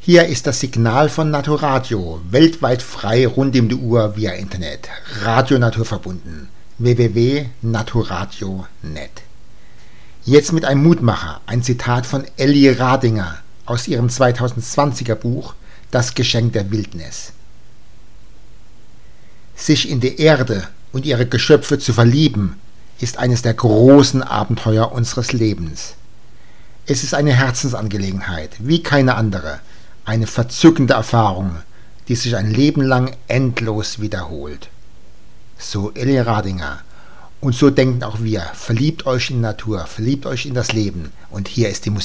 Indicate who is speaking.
Speaker 1: Hier ist das Signal von Naturradio, weltweit frei rund um die Uhr via Internet. Radio Naturverbunden. www.naturradio.net. Jetzt mit einem Mutmacher, ein Zitat von Elli Radinger aus ihrem 2020er Buch Das Geschenk der Wildnis. Sich in die Erde und ihre Geschöpfe zu verlieben, ist eines der großen Abenteuer unseres Lebens. Es ist eine Herzensangelegenheit, wie keine andere, eine verzückende Erfahrung, die sich ein Leben lang endlos wiederholt. So Elli Radinger. Und so denken auch wir. Verliebt euch in die Natur, verliebt euch in das Leben. Und hier ist die Musik.